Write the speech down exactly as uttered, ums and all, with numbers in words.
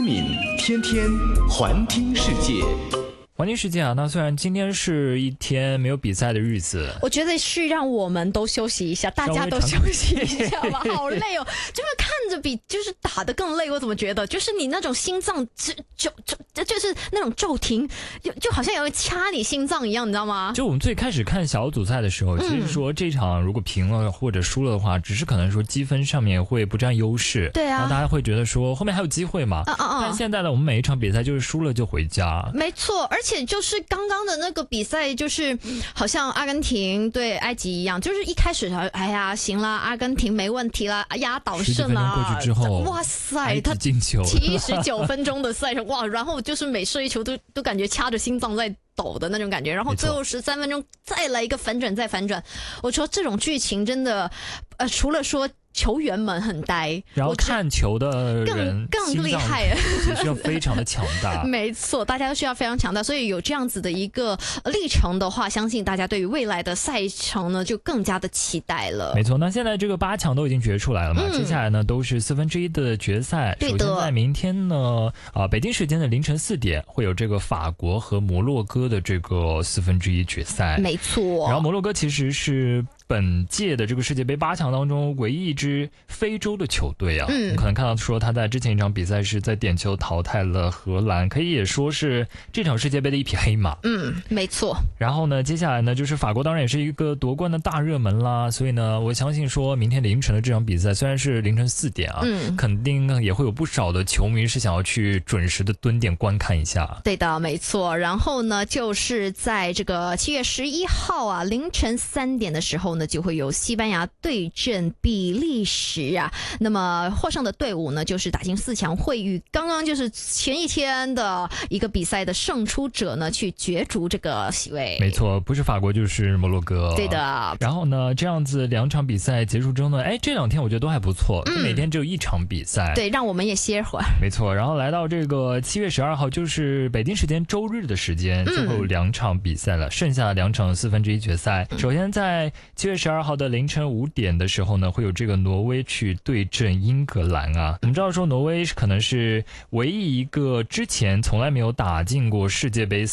敏天天环听世界。 环境世界啊，那虽然今天是一天没有比赛的日子， 我觉得是让我们都休息一下，大家都休息一下吧，好累哦，就是看着比就是打得更累。我怎么觉得，就是你那种心脏就就就就是那种骤停，就就好像有人掐你心脏一样，你知道吗？ 就我们最开始看小组赛的时候，其实说这场如果平了或者输了的话，只是可能说积分上面会不占优势， 对啊， 然后大家会觉得说后面还有机会嘛。 啊啊啊！ 但现在呢，我们每一场比赛就是输了就回家， 没错，而且。而且就是刚刚的那个比赛，就是好像阿根廷对埃及一样，就是一开始哎呀行啦，阿根廷没问题啦，压倒胜啦。 过去之后， 哇塞，他进球， 七十九分钟的赛程哇，然后就是每射一球都都感觉掐着心脏在抖的那种感觉，然后最后十三分钟再来一个反转再反转，我说这种剧情真的，呃，除了说。球员们很呆， 然后看球的人更更厉害， 也需要非常的强大。 没错，大家都需要非常强大，所以有这样子的一个历程的话，相信大家对于未来的赛程呢就更加的期待了。 没错，那现在这个八强都已经决出来了嘛，嗯、接下来呢都是四分之一的决赛。首先在明天呢，啊、呃，北京时间的凌晨四点会有这个法国和摩洛哥的这个四分之一决赛。 没错， 然后摩洛哥其实是。本届的这个世界杯八强当中，唯一一支非洲的球队啊，嗯，可能看到说他在之前一场比赛是在点球淘汰了荷兰，可以也说是这场世界杯的一匹黑马。 嗯，没错。 然后呢，接下来呢就是法国，当然也是一个夺冠的大热门啦，所以呢，我相信说明天凌晨的这场比赛虽然是凌晨四点啊，嗯，肯定也会有不少的球迷是想要去准时的蹲点观看一下。 对的，没错。然后呢，就是在这个七月十一号啊凌晨三点的时候呢。就会有西班牙对阵比利时啊，那么获胜的队伍呢，就是打进四强，会与刚刚就是前一天的一个比赛的胜出者呢，去角逐这个席位。 没错，不是法国就是摩洛哥。 对的。 然后呢，这样子两场比赛结束之后呢，哎，这两天我觉得都还不错，嗯、每天只有一场比赛。 对，让我们也歇会儿。 没错，然后来到这个七月十二号，就是北京时间周日的时间，就会有两场比赛了，嗯、剩下两场四分之一决赛。嗯、首先在七月十二号的凌晨五点的时候呢，会有这个挪威去对阵英格兰啊。我们知道说挪威可能是唯一一个之前从来没有打进过世界杯